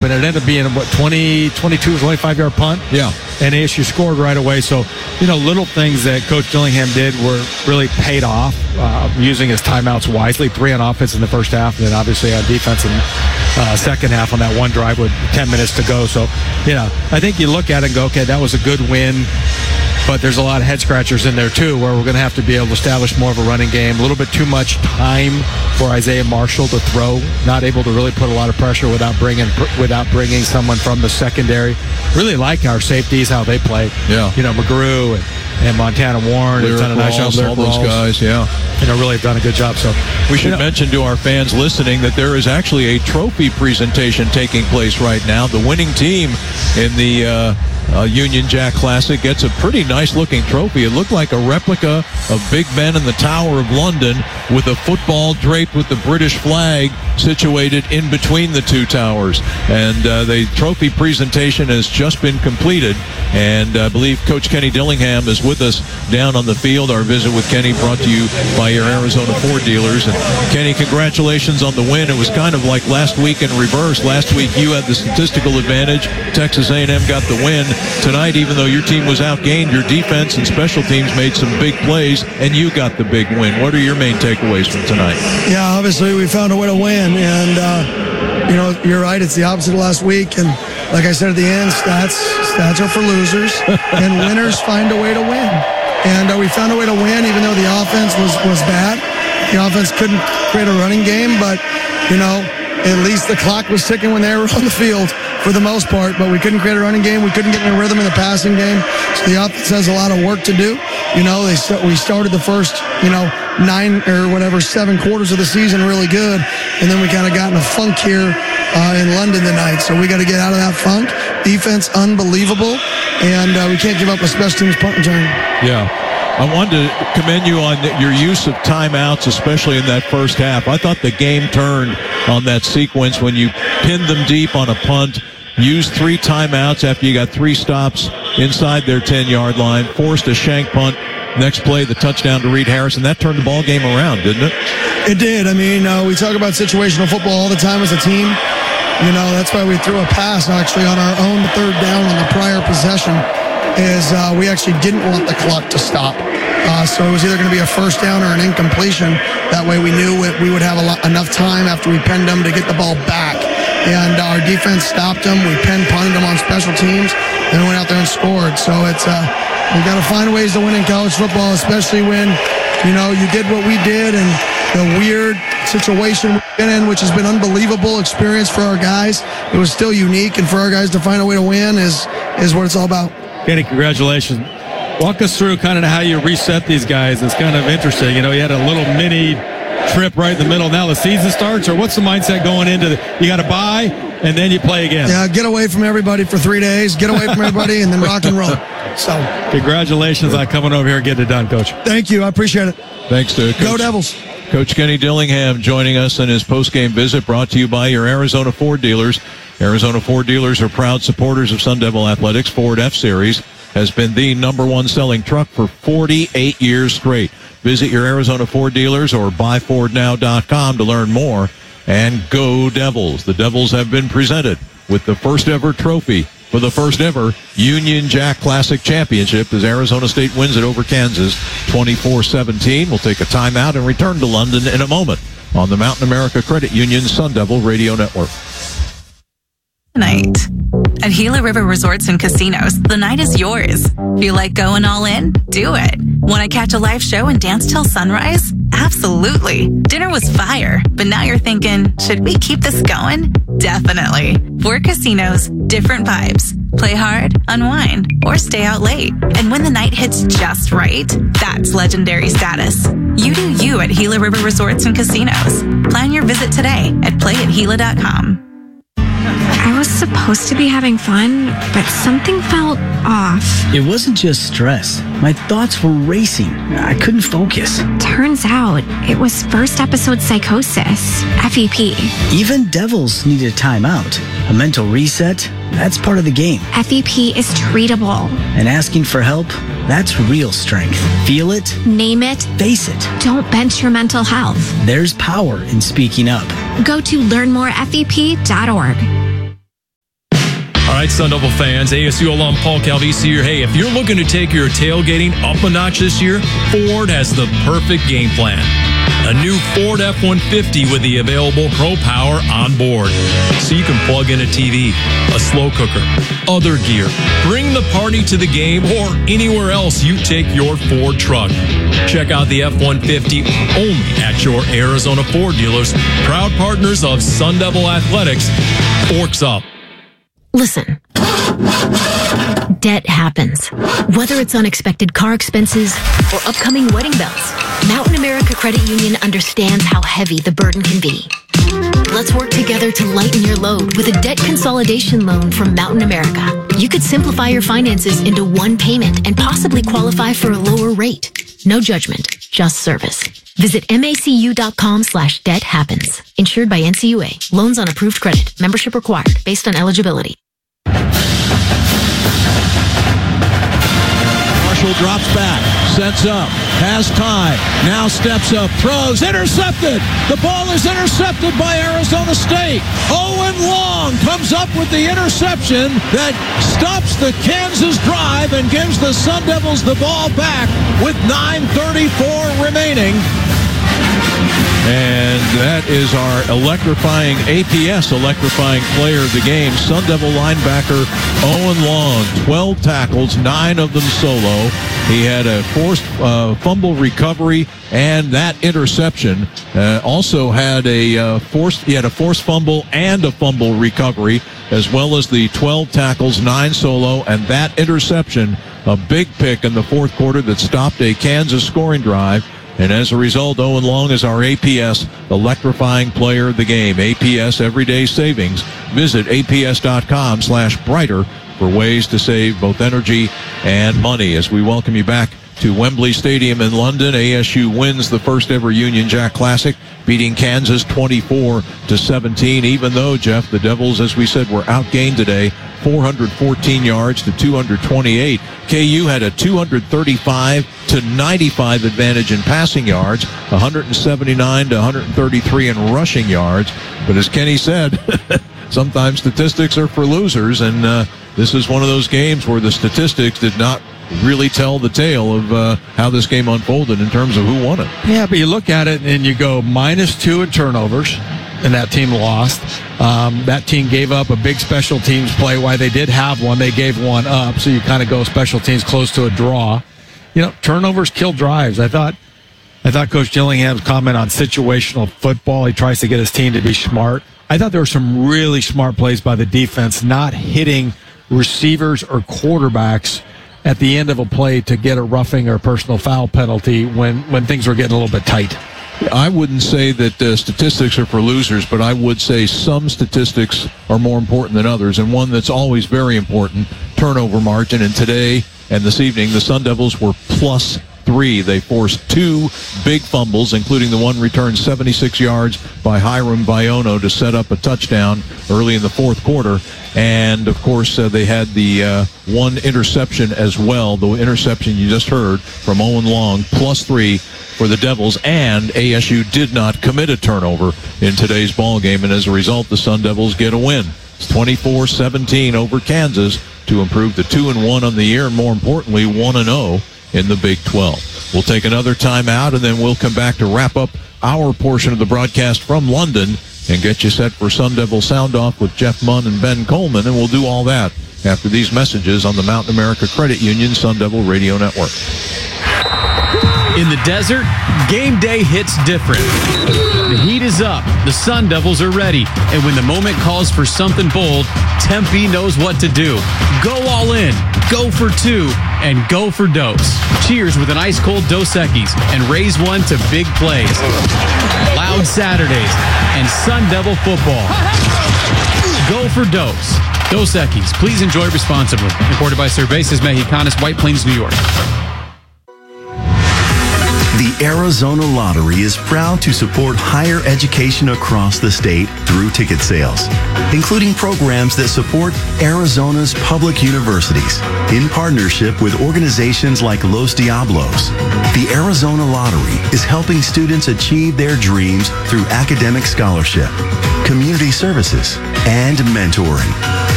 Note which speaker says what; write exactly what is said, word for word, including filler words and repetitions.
Speaker 1: and it ended up being, what, twenty, twenty-two, twenty-five-yard punt?
Speaker 2: Yeah.
Speaker 1: And A S U scored right away. So, you know, little things that Coach Dillingham did were really paid off, uh, using his timeouts wisely. Three on offense in the first half, and then obviously on defense in uh, second half on that one drive with ten minutes to go. So, you know, I think you look at it and go, okay, that was a good win. But there's a lot of head scratchers in there too, where we're going to have to be able to establish more of a running game. A little bit too much time for Isaiah Marshall to throw. Not able to really put a lot of pressure without bringing without bringing someone from the secondary. Really like our safeties, how they play.
Speaker 2: Yeah.
Speaker 1: You know, McGrew and, and Montana Warren have done a nice job.
Speaker 2: All those guys, yeah.
Speaker 1: You know, really have done a good job. So
Speaker 2: we should
Speaker 1: you know,
Speaker 2: mention to our fans listening that there is actually a trophy presentation taking place right now. The winning team in the uh, uh, Union Jack Classic gets a pretty nice-looking trophy. It looked like a replica of Big Ben in the Tower of London with a football draped with the British flag situated in between the two towers. And uh, the trophy presentation has just been completed. And I believe Coach Kenny Dillingham is with us down on the field. Our visit with Kenny brought to you by your Arizona Ford dealers. And Kenny, congratulations on the win. It was kind of like last week in reverse. Last week you had the statistical advantage. Texas A and M got the win. Tonight, even though your team was outgained, your defense and special teams made some big plays, and you got the big win. What are your main takeaways from tonight?
Speaker 3: Yeah, obviously we found a way to win. And, uh, you know, you're right. It's the opposite of last week. And like I said at the end, stats stats are for losers, and winners find a way to win. And uh, we found a way to win, even though the offense was, was bad. The offense couldn't create a running game, but, you know, at least the clock was ticking when they were on the field for the most part, but we couldn't create a running game. We couldn't get in a rhythm in the passing game. So the offense has a lot of work to do. You know, they st- we started the first, you know, nine or whatever, seven quarters of the season really good, and then we kind of got in a funk here uh, in London tonight. So we got to get out of that funk. Defense, unbelievable, and uh, we can't give up a special teams punt return.
Speaker 2: Yeah. I wanted to commend you on your use of timeouts, especially in that first half. I thought the game turned on that sequence when you pinned them deep on a punt, used three timeouts after you got three stops inside their ten-yard line, forced a shank punt. Next play, the touchdown to Reed Harrison. That turned the ball game around, didn't it?
Speaker 3: It did. I mean, uh, we talk about situational football all the time as a team. You know, that's why we threw a pass actually on our own third down on the prior possession. Is uh, we actually didn't want the clock to stop. Uh, so it was either going to be a first down or an incompletion. That way we knew it, we would have a lot, enough time after we pinned them to get the ball back. And our defense stopped them. We pinned, punted them on special teams, and went out there and scored. So it's uh, we got to find ways to win in college football, especially when, you know, you did what we did and the weird situation we've been in, which has been unbelievable experience for our guys. It was still unique, and for our guys to find a way to win is is what it's all about.
Speaker 1: Kenny, congratulations. Walk us through kind of how you reset these guys. It's kind of interesting. You know, you had a little mini trip right in the middle. Now the season starts, or what's the mindset going into the, you got to buy and then you play again?
Speaker 3: Yeah, get away from everybody for three days, get away from everybody, and then rock and roll. So,
Speaker 1: congratulations on coming over here and getting it done, Coach.
Speaker 3: Thank you. I appreciate it.
Speaker 2: Thanks to Coach.
Speaker 3: Go Devils.
Speaker 2: Coach Kenny Dillingham joining us in his post-game visit, brought to you by your Arizona Ford dealers. Arizona Ford dealers are proud supporters of Sun Devil Athletics. Ford F-Series has been the number one selling truck for forty-eight years straight. Visit your Arizona Ford dealers or buy ford now dot com to learn more. And go Devils. The Devils have been presented with the first ever trophy for the first ever Union Jack Classic Championship as Arizona State wins it over Kansas twenty-four seventeen. We'll take a timeout and return to London in a moment on the Mountain America Credit Union Sun Devil Radio Network.
Speaker 4: Night. At Gila River Resorts and Casinos, the night is yours. Feel like going all in? Do it. Want to catch a live show and dance till sunrise? Absolutely. Dinner was fire, but now you're thinking, should we keep this going? Definitely. Four casinos, different vibes. Play hard, unwind, or stay out late. And when the night hits just right, that's legendary status. You do you at Gila River Resorts and Casinos. Plan your visit today at play at gila dot com.
Speaker 5: I was supposed to be having fun, but something felt off.
Speaker 6: It wasn't just stress. My thoughts were racing. I couldn't focus.
Speaker 5: Turns out it was first episode psychosis, F E P.
Speaker 6: Even Devils needed a timeout. A mental reset, that's part of the game.
Speaker 5: F E P is treatable.
Speaker 6: And asking for help, that's real strength. Feel it.
Speaker 5: Name it.
Speaker 6: Face it.
Speaker 5: Don't bench your mental health.
Speaker 6: There's power in speaking up.
Speaker 5: Go to learn more F E P dot org.
Speaker 7: right, Sun Devil fans, A S U alum Paul Calvisi here. Hey, if you're looking to take your tailgating up a notch this year, Ford has the perfect game plan. A new Ford F one fifty with the available Pro Power on board. So you can plug in a T V, a slow cooker, other gear. Bring the party to the game or anywhere else you take your Ford truck. Check out the F one fifty only at your Arizona Ford dealers. Proud partners of Sun Devil Athletics. Forks up.
Speaker 8: Listen. Debt happens. Whether it's unexpected car expenses or upcoming wedding bells, Mountain America Credit Union understands how heavy the burden can be. Let's work together to lighten your load with a debt consolidation loan from Mountain America. You could simplify your finances into one payment and possibly qualify for a lower rate. No judgment, just service. Visit macu.com slash debt happens. Insured by N C U A. Loans on approved credit. Membership required based on eligibility.
Speaker 2: Marshall drops back, sets up, has time, now steps up, throws, intercepted. The ball is intercepted by Arizona State. Owen Long comes up with the interception that stops the Kansas drive and gives the Sun Devils the ball back with nine thirty-four remaining. And that is our electrifying A P S electrifying player of the game, Sun Devil linebacker Owen Long. twelve tackles, nine of them solo. He had a forced uh, fumble recovery, and that interception uh, also had a uh, forced. He had a forced fumble and a fumble recovery, as well as the twelve tackles, nine solo, and that interception, a big pick in the fourth quarter that stopped a Kansas scoring drive. And as a result, Owen Long is our A P S electrifying player of the game. A P S Everyday Savings. Visit aps.com slash brighter for ways to save both energy and money. As we welcome you back to Wembley Stadium in London, A S U wins the first ever Union Jack Classic, beating Kansas twenty-four to seventeen, even though, Jeff, the Devils, as we said, were outgained today, four hundred fourteen yards to two hundred twenty-eight. K U had a two hundred thirty-five to ninety-five advantage in passing yards, one hundred seventy-nine to one hundred thirty-three in rushing yards. But as Kenny said, sometimes statistics are for losers, and uh, this is one of those games where the statistics did not really tell the tale of uh, how this game unfolded in terms of who won it.
Speaker 1: Yeah, but you look at it and you go minus two in turnovers, and that team lost. Um, that team gave up a big special teams play. While they did have one, they gave one up, so you kind of go special teams close to a draw. You know, turnovers kill drives. I thought I thought Coach Gillingham's comment on situational football, he tries to get his team to be smart. I thought there were some really smart plays by the defense, not hitting receivers or quarterbacks at the end of a play to get a roughing or a personal foul penalty when, when things were getting a little bit tight.
Speaker 2: I wouldn't say that uh, statistics are for losers, but I would say some statistics are more important than others, and one that's always very important, turnover margin. And today and this evening, the Sun Devils were plus three. They forced two big fumbles, including the one returned seventy-six yards by Hiram Viono to set up a touchdown early in the fourth quarter. And, of course, uh, they had the uh, one interception as well, the interception you just heard from Owen Long, plus three for the Devils. And A S U did not commit a turnover in today's ball game, and as a result, the Sun Devils get a win. It's twenty-four seventeen over Kansas to improve to two and one on the year, and more importantly, one and oh in the Big twelve. We'll take another timeout, and then we'll come back to wrap up our portion of the broadcast from London and get you set for Sun Devil Sound Off with Jeff Munn and Ben Coleman, and we'll do all that after these messages on the Mountain America Credit Union Sun Devil Radio Network.
Speaker 9: In the desert, game day hits different. The heat is up, the Sun Devils are ready, and when the moment calls for something bold, Tempe knows what to do. Go all in, go for two, and go for Dos. Cheers with an ice-cold Dos Equis and raise one to big plays. Loud Saturdays and Sun Devil football. Go for Dos. Dos Equis. Please enjoy responsibly. Imported by Cervezas Mexicanas, White Plains, New York.
Speaker 10: The Arizona Lottery is proud to support higher education across the state through ticket sales, including programs that support Arizona's public universities in partnership with organizations like Los Diablos. The Arizona Lottery is helping students achieve their dreams through academic scholarship, community services, and mentoring.